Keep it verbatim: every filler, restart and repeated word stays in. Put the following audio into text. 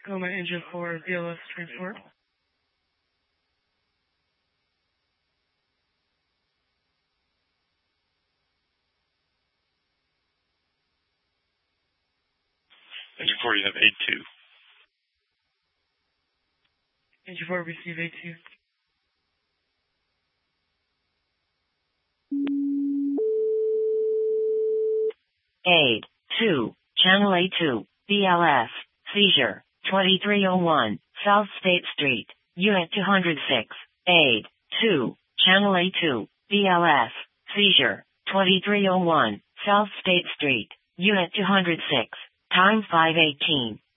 Goma Engine four, B L S transport. Engine four, you have A two. Engine four, receive A two. A two, Channel A two, B L S, seizure, twenty-three oh one, South State Street, Unit two oh six, A two, Channel A two, B L S, seizure, twenty-three oh one, South State Street, Unit two oh six, time five eighteen.